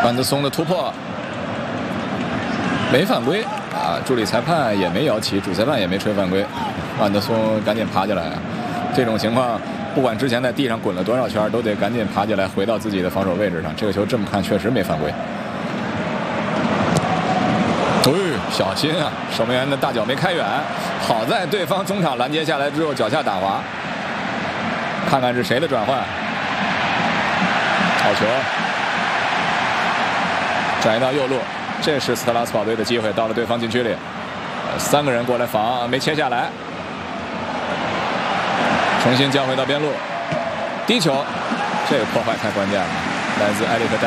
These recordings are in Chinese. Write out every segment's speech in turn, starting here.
安德松的突破没犯规啊，助理裁判也没摇旗，主裁判也没吹犯规，安德松赶紧爬起来。这种情况，不管之前在地上滚了多少圈，都得赶紧爬起来，回到自己的防守位置上。这个球这么看确实没犯规。小心啊！守门员的大脚没开远，好在对方中场拦截下来之后脚下打滑。看看是谁的转换，好球，转移到右路，这是斯特拉斯堡队的机会，到了对方禁区里，3个人过来防，没切下来，重新交回到边路，低球，这个破坏太关键了，来自埃里克戴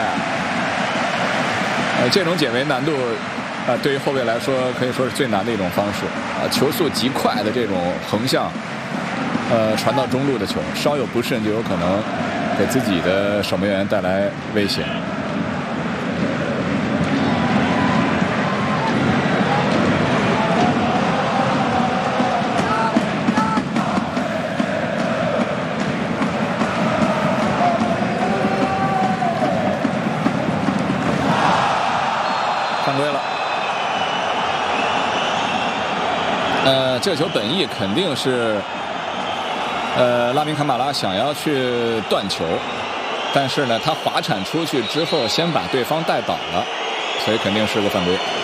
尔。这种解围难度。对于后卫来说，可以说是最难的一种方式啊！球速极快的这种横向，传到中路的球，稍有不慎就有可能给自己的守门员带来威胁。犯规了。这个球本意肯定是，拉明坎马拉想要去断球，但是呢，他滑铲出去之后，先把对方带倒了，所以肯定是个犯规。